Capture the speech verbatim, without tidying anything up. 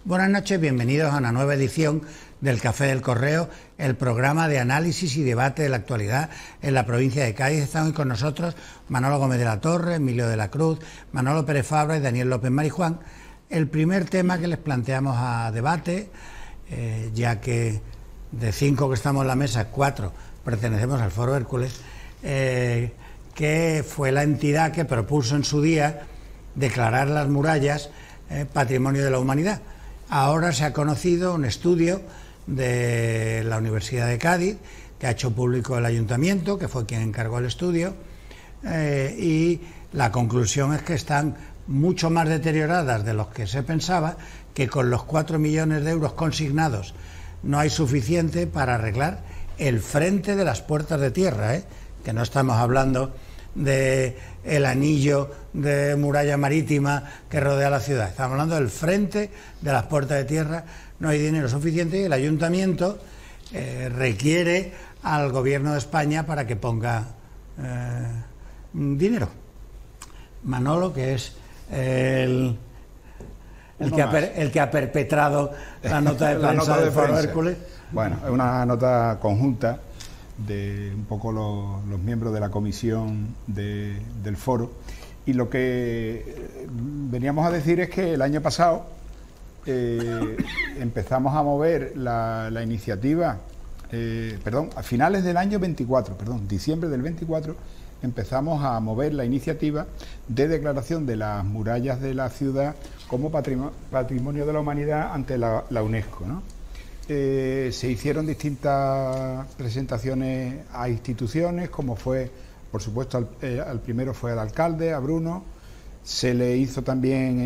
Buenas noches, bienvenidos a una nueva edición del Café del Correo, el programa de análisis y debate de la actualidad en la provincia de Cádiz. Están hoy con nosotros Manolo Gómez de la Torre, Emilio de la Cruz, Manolo Pérez Fabra y Daniel López Marijuán. El primer tema que les planteamos a debate, eh, ya que de cinco que estamos en la mesa, cuatro pertenecemos al Foro Hércules, eh, que fue la entidad que propuso en su día declarar las murallas eh, Patrimonio de la Humanidad. Ahora se ha conocido un estudio de la Universidad de Cádiz que ha hecho público el Ayuntamiento, que fue quien encargó el estudio, eh, y la conclusión es que están mucho más deterioradas de lo que se pensaba, que con los cuatro millones de euros consignados no hay suficiente para arreglar el frente de las puertas de tierra, ¿eh? que no estamos hablando de el anillo de muralla marítima que rodea la ciudad, estamos hablando del frente de las puertas de tierra. No hay dinero suficiente y el Ayuntamiento eh, requiere al Gobierno de España para que ponga eh, dinero. Manolo, que es el, el, que ha, per, el que ha perpetrado la nota de prensa nota de del Foro Hércules. Bueno, es una nota conjunta de un poco los, los miembros de la comisión de, del foro, y lo que veníamos a decir es que el año pasado eh, empezamos a mover la, la iniciativa, eh, perdón, a finales del año veinticuatro, perdón, diciembre del veinticuatro, empezamos a mover la iniciativa de declaración de las murallas de la ciudad como patrimonio, patrimonio de la humanidad ante la, la UNESCO, ¿no? Eh, se hicieron distintas presentaciones a instituciones, como fue, por supuesto, al, eh, al primero fue al alcalde, a Bruno, se le hizo también